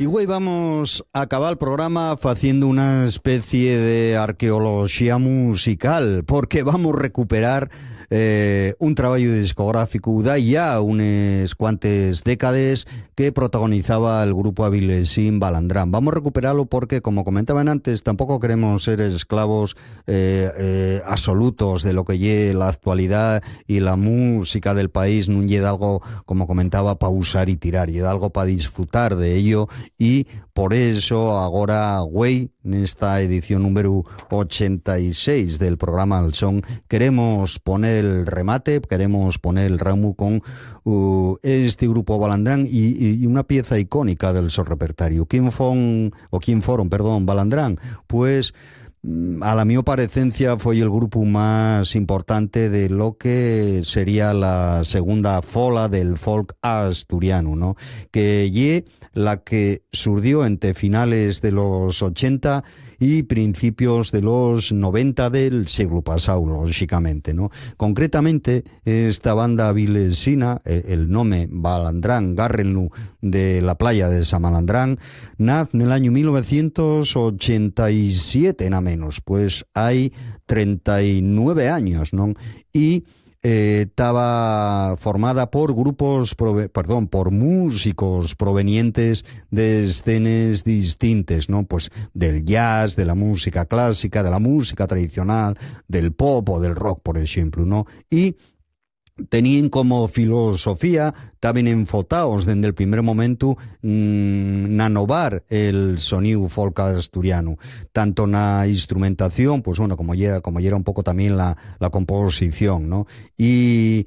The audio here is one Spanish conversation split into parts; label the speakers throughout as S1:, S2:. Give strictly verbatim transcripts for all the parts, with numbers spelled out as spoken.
S1: Y hoy vamos a acabar el programa haciendo una especie de arqueología musical, porque vamos a recuperar eh, un trabajo discográfico de ya unas cuantas décadas que protagonizaba el grupo avilesín Balandrán. Vamos a recuperarlo porque, como comentaban antes, tampoco queremos ser esclavos eh, eh, absolutos de lo que lleve la actualidad y la música del país. No lleve algo, como comentaba, para usar y tirar, lleve algo para disfrutar de ello. Y por eso ahora, güey, en esta edición número ochenta y seis del programa Al Son, queremos poner el remate, queremos poner el ramo con uh, este grupo Balandrán y, y una pieza icónica del su repertorio. ¿Quién fueron, o quién fueron, perdón, Balandrán? Pues a la mi parecencia fue el grupo más importante de lo que sería la segunda fola del folk asturiano, ¿no? Que ye la que surgió entre finales de los ochenta y principios de los noventa del siglo pasado, lógicamente, ¿no? Concretamente, esta banda avilesina, el nombre Balandrán, Garrenlu, de la playa de Samalandrán, nace en el año mil novecientos ochenta y siete, nada menos, pues hay treinta y nueve años, ¿no? Y estaba eh, formada por grupos, prove perdón, por músicos provenientes de escenas distintas, ¿no? Pues del jazz, de la música clásica, de la música tradicional, del pop o del rock, por ejemplo, ¿no? Y tenían como filosofía, estaban enfotados desde el primer momento mmm, nanovar el sonido folk asturiano, tanto na instrumentación, pues bueno, como ya como ya era un poco también la, la composición, ¿no? Y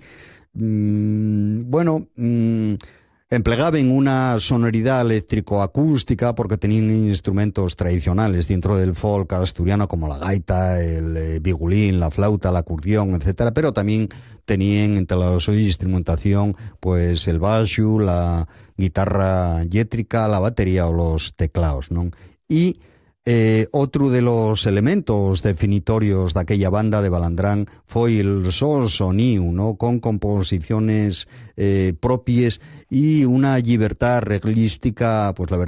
S1: mmm, bueno, mmm, empleaban una sonoridad eléctrico-acústica porque tenían instrumentos tradicionales dentro del folk asturiano como la gaita, el eh, bigulín, la flauta, el acordeón, etcétera, pero también tenían entre la su instrumentación pues el baixo, la guitarra eléctrica, la batería o los teclados, ¿no? Y Eh, otro de los elementos definitorios de aquella banda de Balandrán fue el so sonido, ¿no? Con composiciones eh, propias y una libertad reglística, pues la verdad,